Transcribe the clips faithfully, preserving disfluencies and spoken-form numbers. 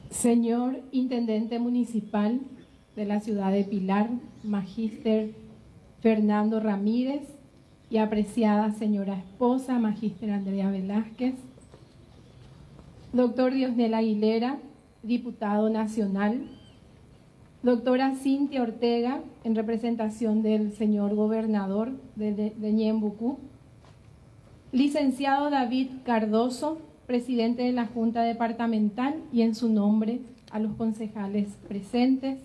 Señor Intendente Municipal de la ciudad de Pilar, Magíster Fernando Ramírez, y apreciada señora esposa, Magíster Andrea Velázquez, doctor Diosnel Aguilera, diputado nacional, doctora Cintia Ortega, en representación del señor gobernador de, de, de Ñembucú, licenciado David Cardoso, presidente de la Junta Departamental, y en su nombre a los concejales presentes,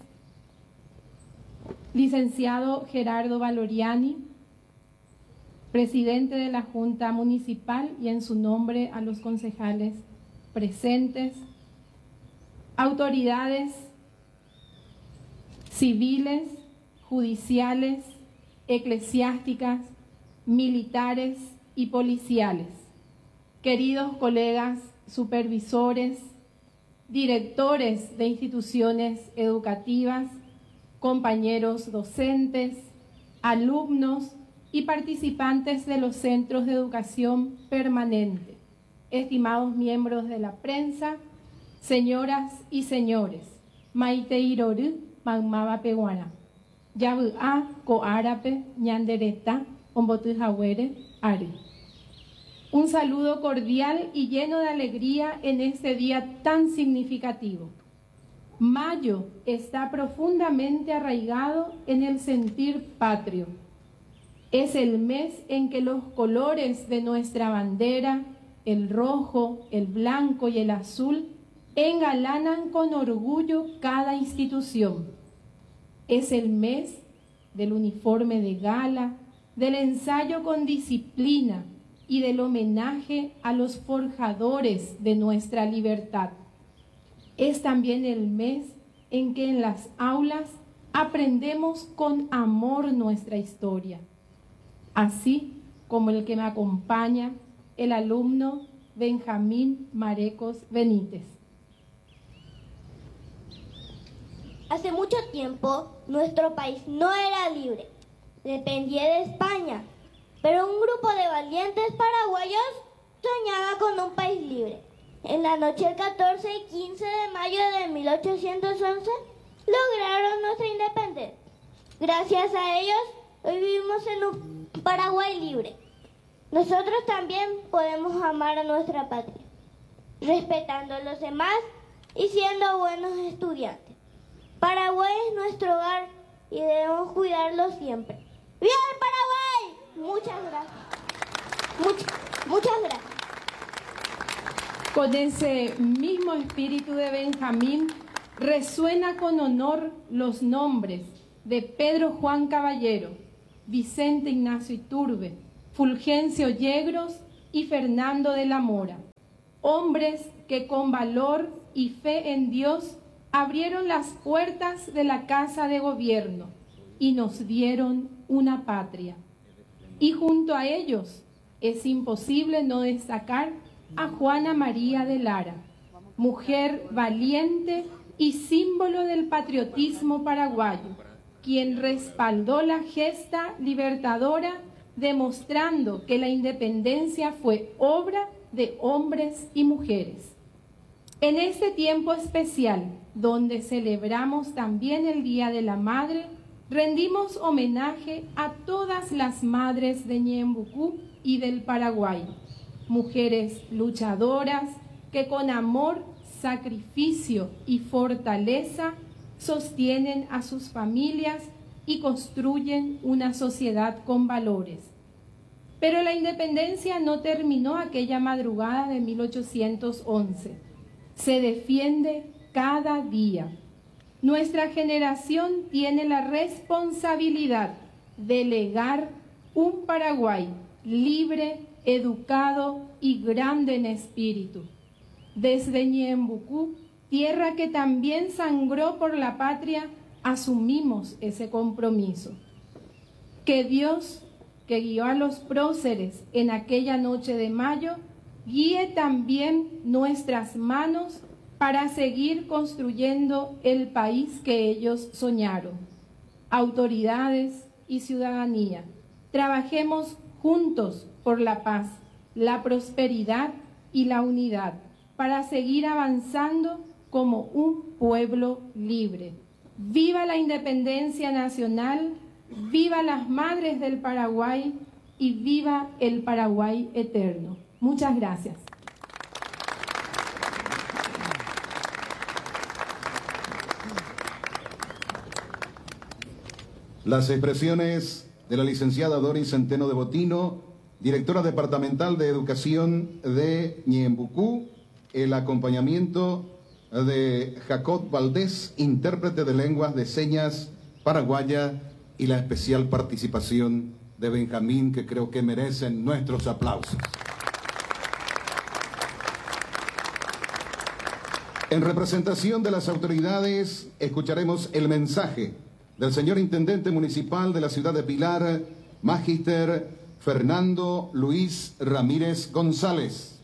licenciado Gerardo Valoriani, presidente de la Junta Municipal, y en su nombre a los concejales presentes, autoridades civiles, judiciales, eclesiásticas, militares y policiales, queridos colegas supervisores, directores de instituciones educativas, compañeros docentes, alumnos y participantes de los centros de educación permanente, estimados miembros de la prensa, señoras y señores, Maite Iroru, Magmaba Peguara, Yabu'a, Coárape, Ñandereta, Ombotujahuere, Ari. Un saludo cordial y lleno de alegría en este día tan significativo. Mayo está profundamente arraigado en el sentir patrio. Es el mes en que los colores de nuestra bandera, el rojo, el blanco y el azul, engalanan con orgullo cada institución. Es el mes del uniforme de gala, del ensayo con disciplina y del homenaje a los forjadores de nuestra libertad. Es también el mes en que en las aulas aprendemos con amor nuestra historia, así como el que me acompaña, el alumno Benjamín Marecos Benítez. Hace mucho tiempo nuestro país no era libre, dependía de España, pero un grupo de valientes paraguayos soñaba con un país libre. En la noche del catorce y quince de mayo de mil ochocientos once lograron nuestra independencia. Gracias a ellos hoy vivimos en un Paraguay libre. Nosotros también podemos amar a nuestra patria, respetando a los demás y siendo buenos estudiantes. Paraguay es nuestro hogar y debemos cuidarlo siempre. ¡Viva el Paraguay! Muchas gracias. Muchas, muchas gracias. Con ese mismo espíritu de Benjamín, resuena con honor los nombres de Pedro Juan Caballero, Vicente Ignacio Iturbe, Fulgencio Yegros y Fernando de la Mora, hombres que con valor y fe en Dios abrieron las puertas de la Casa de Gobierno y nos dieron una patria. Y junto a ellos es imposible no destacar a Juana María de Lara, mujer valiente y símbolo del patriotismo paraguayo, quien respaldó la gesta libertadora, demostrando que la independencia fue obra de hombres y mujeres. En este tiempo especial, donde celebramos también el Día de la Madre, rendimos homenaje a todas las madres de Ñembucú y del Paraguay, mujeres luchadoras que con amor, sacrificio y fortaleza sostienen a sus familias y construyen una sociedad con valores. Pero la independencia no terminó aquella madrugada de mil ochocientos once. Se defiende cada día. Nuestra generación tiene la responsabilidad de legar un Paraguay libre, educado y grande en espíritu. Desde Ñembucú, tierra que también sangró por la patria, asumimos ese compromiso. Que Dios, que guió a los próceres en aquella noche de mayo, guíe también nuestras manos para seguir construyendo el país que ellos soñaron. Autoridades y ciudadanía, trabajemos juntos por la paz, la prosperidad y la unidad para seguir avanzando como un pueblo libre. ¡Viva la independencia nacional! ¡Viva las madres del Paraguay! Y viva el Paraguay eterno. Muchas gracias. Las expresiones de la licenciada Doris Centeno de Botino, directora departamental de Educación de Ñembucú, el acompañamiento de Jacob Valdés, intérprete de lenguas de señas paraguaya, y la especial participación de Benjamín, que creo que merecen nuestros aplausos. En representación de las autoridades, escucharemos el mensaje del señor Intendente Municipal de la ciudad de Pilar, Magíster Fernando Luis Ramírez González.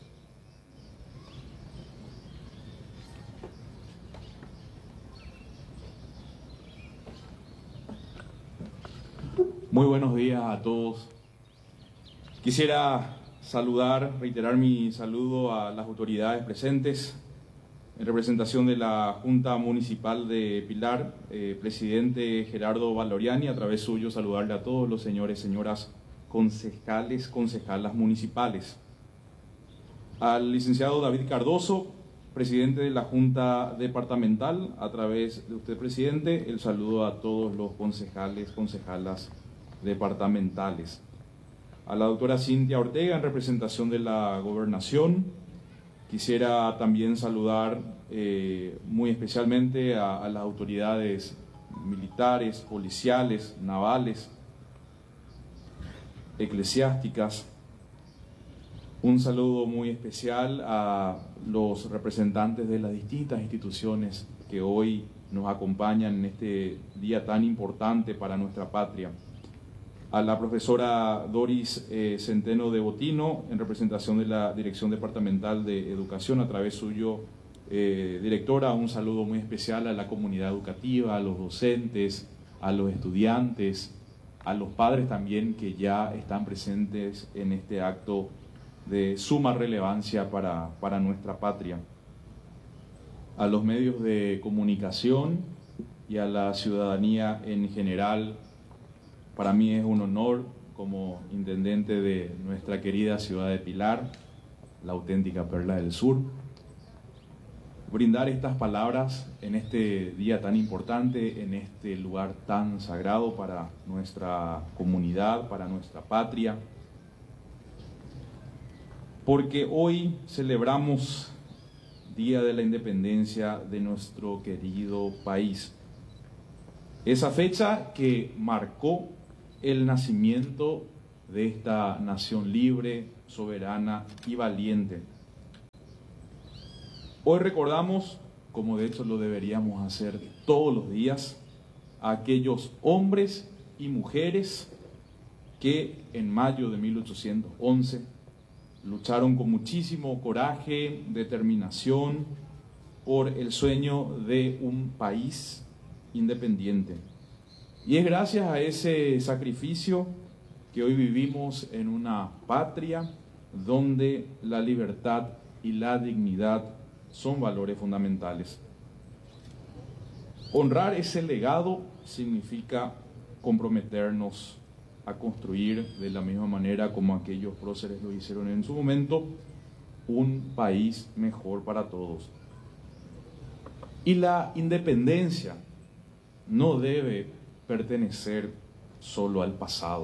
Muy buenos días a todos. Quisiera saludar, reiterar mi saludo a las autoridades presentes, en representación de la Junta Municipal de Pilar, eh, presidente Gerardo Valoriani, a través suyo saludarle a todos los señores, señoras concejales, concejalas municipales. Al licenciado David Cardoso, presidente de la Junta Departamental, a través de usted, presidente, el saludo a todos los concejales, concejalas departamentales. A la doctora Cintia Ortega, en representación de la Gobernación. Quisiera también saludar eh, muy especialmente a, a las autoridades militares, policiales, navales, eclesiásticas. Un saludo muy especial a los representantes de las distintas instituciones que hoy nos acompañan en este día tan importante para nuestra patria. A la profesora Doris eh, Centeno de Botino, en representación de la Dirección Departamental de Educación, a través suyo, eh, directora, un saludo muy especial a la comunidad educativa, a los docentes, a los estudiantes, a los padres también que ya están presentes en este acto de suma relevancia para, para nuestra patria. A los medios de comunicación y a la ciudadanía en general. Para mí es un honor, como intendente de nuestra querida ciudad de Pilar, la auténtica perla del sur, brindar estas palabras en este día tan importante, en este lugar tan sagrado para nuestra comunidad, para nuestra patria, porque hoy celebramos Día de la Independencia de nuestro querido país. Esa fecha que marcó el nacimiento de esta nación libre, soberana y valiente. Hoy recordamos, como de hecho lo deberíamos hacer todos los días, a aquellos hombres y mujeres que en mayo de mil ochocientos once lucharon con muchísimo coraje, determinación, por el sueño de un país independiente. Y es gracias a ese sacrificio que hoy vivimos en una patria donde la libertad y la dignidad son valores fundamentales. Honrar ese legado significa comprometernos a construir de la misma manera como aquellos próceres lo hicieron en su momento, un país mejor para todos. Y la independencia no debe pertenecer solo al pasado.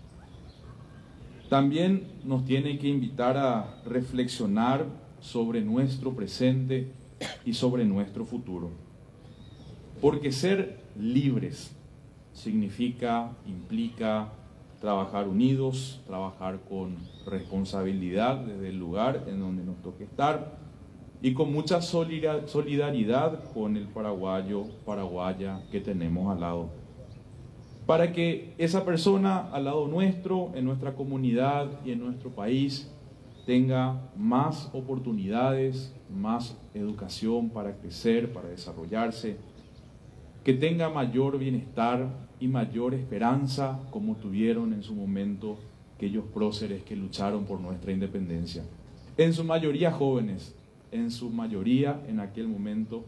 También nos tiene que invitar a reflexionar sobre nuestro presente y sobre nuestro futuro. Porque ser libres significa, implica trabajar unidos, trabajar con responsabilidad desde el lugar en donde nos toque estar y con mucha solidaridad con el paraguayo, paraguaya que tenemos al lado. Para que esa persona al lado nuestro, en nuestra comunidad y en nuestro país, tenga más oportunidades, más educación para crecer, para desarrollarse, que tenga mayor bienestar y mayor esperanza como tuvieron en su momento aquellos próceres que lucharon por nuestra independencia. En su mayoría jóvenes, en su mayoría en aquel momento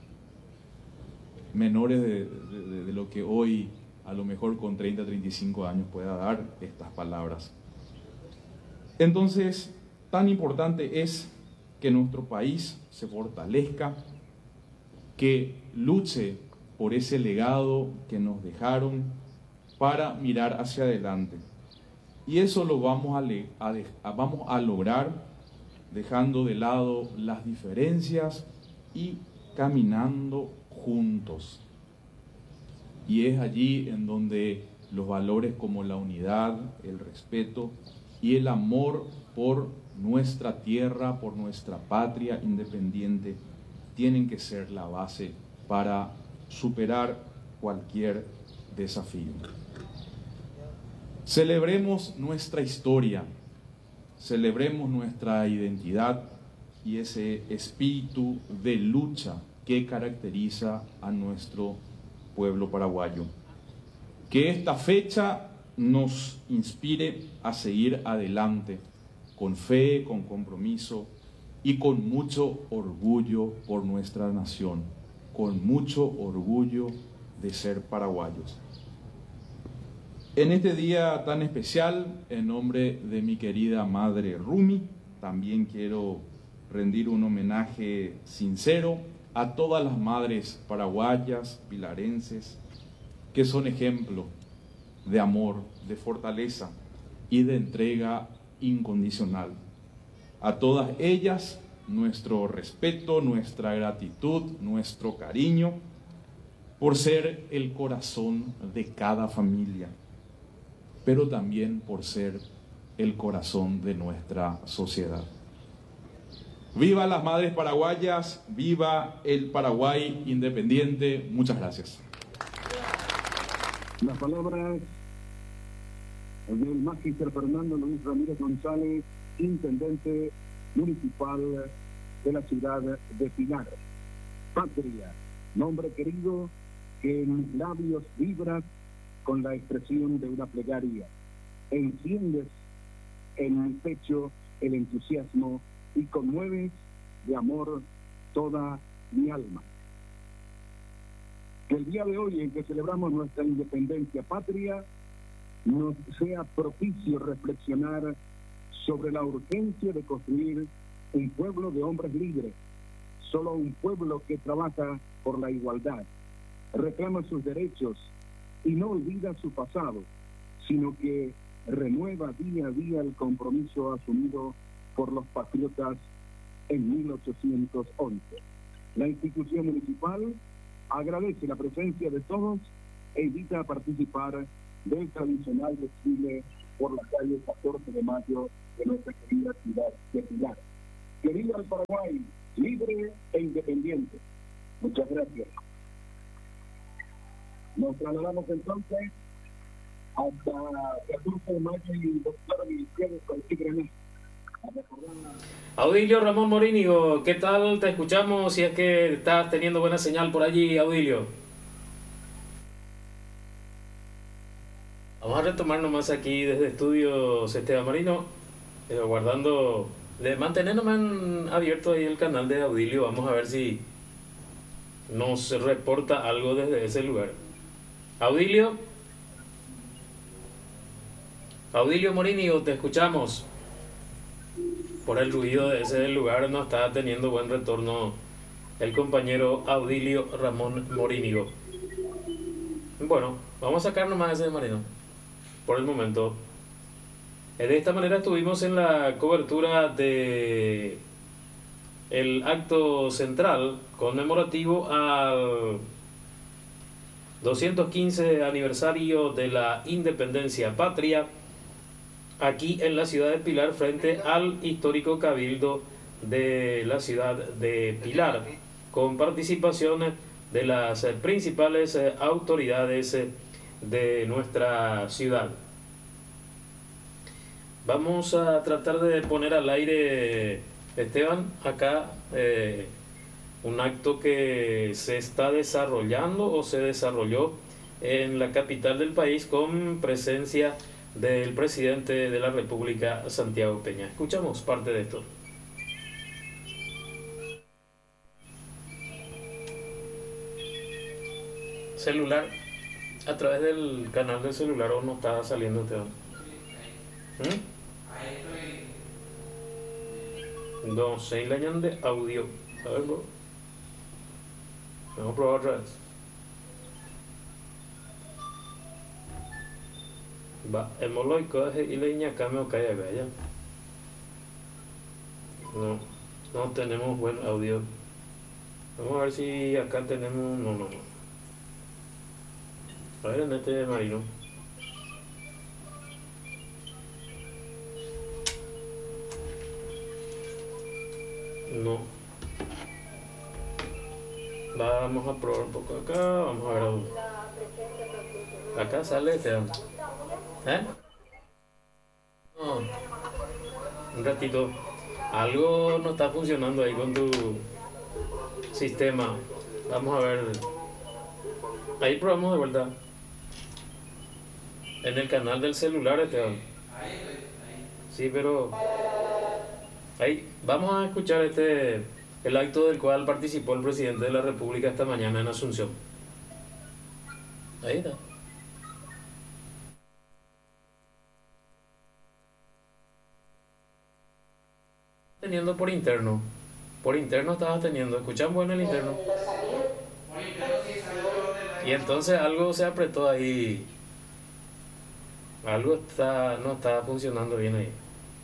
menores de, de, de lo que hoy a lo mejor con treinta, treinta y cinco años pueda dar estas palabras. Entonces, tan importante es que nuestro país se fortalezca, que luche por ese legado que nos dejaron para mirar hacia adelante. Y eso lo vamos a, le, a, de, a, vamos a lograr dejando de lado las diferencias y caminando juntos. Y es allí en donde los valores como la unidad, el respeto y el amor por nuestra tierra, por nuestra patria independiente, tienen que ser la base para superar cualquier desafío. Celebremos nuestra historia, celebremos nuestra identidad y ese espíritu de lucha que caracteriza a nuestro pueblo paraguayo. Que esta fecha nos inspire a seguir adelante con fe, con compromiso y con mucho orgullo por nuestra nación, con mucho orgullo de ser paraguayos. En este día tan especial, en nombre de mi querida madre Rumi, también quiero rendir un homenaje sincero a todas las madres paraguayas, pilarenses, que son ejemplo de amor, de fortaleza y de entrega incondicional. A todas ellas, nuestro respeto, nuestra gratitud, nuestro cariño, por ser el corazón de cada familia, pero también por ser el corazón de nuestra sociedad. Viva las madres paraguayas, viva el Paraguay independiente. Muchas gracias. Las palabras del magíster Fernando Luis Ramírez González, intendente municipal de la ciudad de Pilar. Patria, nombre querido que en mis labios vibras con la expresión de una plegaria. Enciendes en mi pecho el entusiasmo y conmueves de amor toda mi alma. Que el día de hoy en que celebramos nuestra independencia patria nos sea propicio reflexionar sobre la urgencia de construir un pueblo de hombres libres, solo un pueblo que trabaja por la igualdad, reclama sus derechos y no olvida su pasado, sino que renueva día a día el compromiso asumido por los patriotas en mil ochocientos once. La institución municipal agradece la presencia de todos e invita a participar del tradicional desfile por la calle catorce de mayo de nuestra querida ciudad de Pilar. Que viva el Paraguay, libre e independiente. Muchas gracias. Nos trasladamos entonces hasta catorce de mayo y el doctor Ministerio Consigrené. Audilio Ramón Morínigo, ¿qué tal? Te escuchamos si es que estás teniendo buena señal por allí, Audilio. Vamos a retomar nomás aquí desde Estudios Esteban Marino, eh, guardando, de mantenernos abierto ahí el canal de Audilio. Vamos a ver si nos reporta algo desde ese lugar. Audilio. Audilio Morínigo, te escuchamos. Por el ruido de ese lugar no está teniendo buen retorno el compañero Audilio Ramón Morínigo. Bueno, vamos a sacar nomás ese Marino por el momento. De esta manera estuvimos en la cobertura de el acto central conmemorativo al doscientos quince aniversario de la independencia patria, aquí en la ciudad de Pilar, frente al histórico cabildo de la ciudad de Pilar, con participación de las principales autoridades de nuestra ciudad. Vamos a tratar de poner al aire, Esteban, acá eh, un acto que se está desarrollando o se desarrolló en la capital del país con presencia del presidente de la República, Santiago Peña. Escuchamos parte de esto. celular, a través del canal del celular o no está saliendo este. ¿Mm? No sé, la de audio. A ver, bro. Vamos a probar otra vez. Va, el moloico es y leña cambio que hay allá. No, no tenemos buen audio. Vamos a ver si acá tenemos. No, no, no. A ver en este marino. No. Vamos a probar un poco acá. Vamos a ver. Acá sale este. ¿Eh? No. Un ratito. Algo no está funcionando ahí con tu sistema. Vamos a ver. Ahí probamos de vuelta. En el canal del celular este. Sí, pero ahí vamos a escuchar este el acto del cual participó el presidente de la República esta mañana en Asunción. Ahí está. Teniendo por interno. Por interno estabas teniendo. ¿Escuchamos en el interno? Y entonces algo se apretó ahí. Algo está, no está funcionando bien ahí.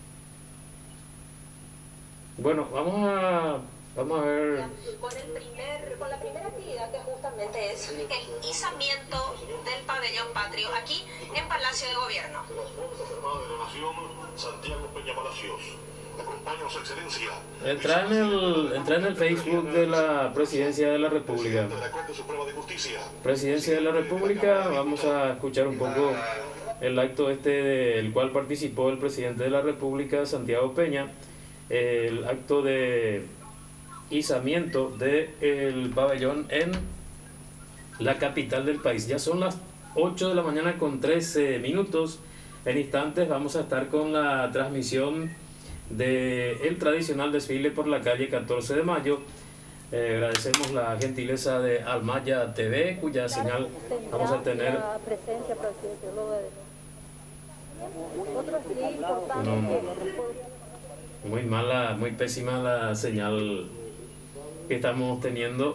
Bueno, vamos a vamos a ver. Con, el primer, con la primera actividad que justamente es el izamiento del pabellón patrio aquí en Palacio de Gobierno. Las Fuerzas Armadas de la Nación, Santiago Peña Palacios. Acompaña a su excelencia. Entra en el, entra en el Facebook de la Presidencia de la República. Presidencia de la República, vamos a escuchar un poco el acto este del cual participó el presidente de la República, Santiago Peña, el acto de izamiento del pabellón en la capital del país. Ya son las ocho de la mañana con trece minutos. En instantes vamos a estar con la transmisión del tradicional desfile por la calle catorce de mayo. Eh, agradecemos la gentileza de Almaya T V, cuya señal vamos a tener. No, muy mala, muy pésima la señal que estamos teniendo.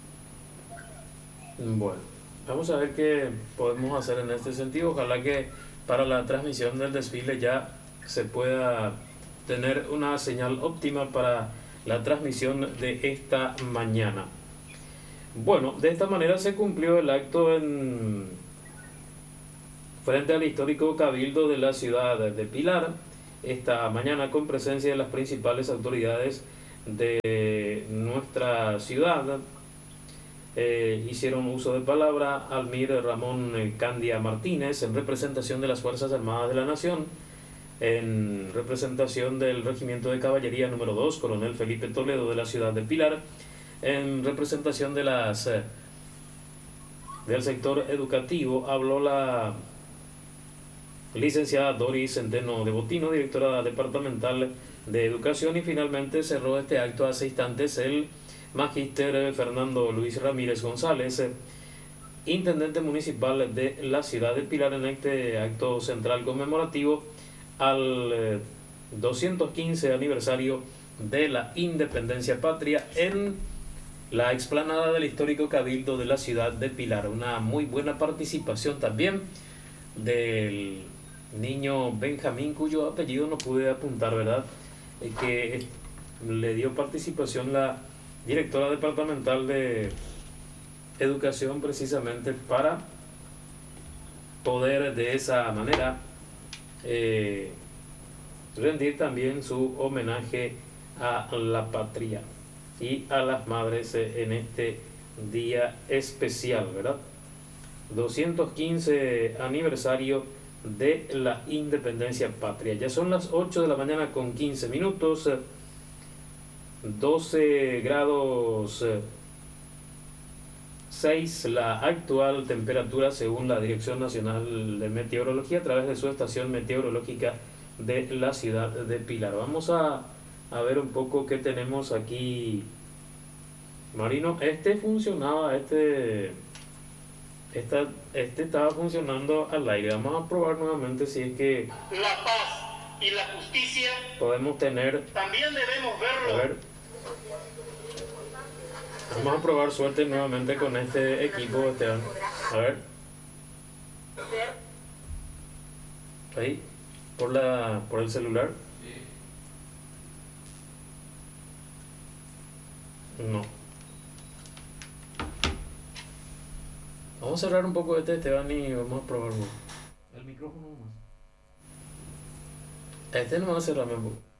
Bueno, vamos a ver qué podemos hacer en este sentido. Ojalá que para la transmisión del desfile ya se pueda tener una señal óptima para la transmisión de esta mañana. Bueno, de esta manera se cumplió el acto en frente al histórico Cabildo de la ciudad de Pilar esta mañana, con presencia de las principales autoridades de nuestra ciudad. Eh, hicieron uso de palabra Almir Ramón Candia Martínez en representación de las Fuerzas Armadas de la Nación, en representación del Regimiento de Caballería número dos, Coronel Felipe Toledo de la ciudad de Pilar, en representación de las eh, del sector educativo, habló la licenciada Doris Centeno de Botino, directora departamental de Educación, y finalmente cerró este acto hace instantes el magíster Fernando Luis Ramírez González, intendente municipal de la ciudad de Pilar, en este acto central conmemorativo al eh, doscientos quince aniversario de la independencia patria en la explanada del histórico Cabildo de la ciudad de Pilar. Una muy buena participación también del niño Benjamín, cuyo apellido no pude apuntar, ¿verdad? Eh, que le dio participación la directora departamental de Educación, precisamente para poder de esa manera eh, rendir también su homenaje a la patria y a las madres eh, en este día especial, ¿verdad? doscientos quince aniversario de la independencia patria. Ya son las ocho de la mañana con quince minutos, doce grados seis la actual temperatura según la Dirección Nacional de Meteorología a través de su estación meteorológica de la ciudad de Pilar. Vamos a, a ver un poco qué tenemos aquí, Marino. Este funcionaba, este Esta, este estaba funcionando al aire. Vamos a probar nuevamente si es que la paz y la justicia podemos tener. También debemos verlo. A ver. Vamos a probar suerte nuevamente con este equipo, Esteban. A ver. Ahí. Por la. por el celular. No. Vamos a cerrar un poco este, Esteban, y vamos a probar el micrófono más. Este no va a cerrar un poco.